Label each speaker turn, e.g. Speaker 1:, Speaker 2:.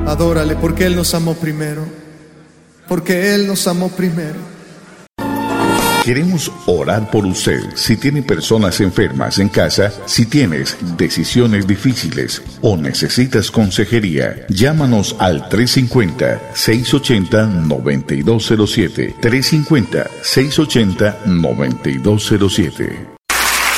Speaker 1: Adórale porque Él nos amó primero. Porque Él nos amó primero.
Speaker 2: Queremos orar por usted. Si tiene personas enfermas en casa, si tienes decisiones difíciles o necesitas consejería, llámanos al 350-680-9207. 350-680-9207.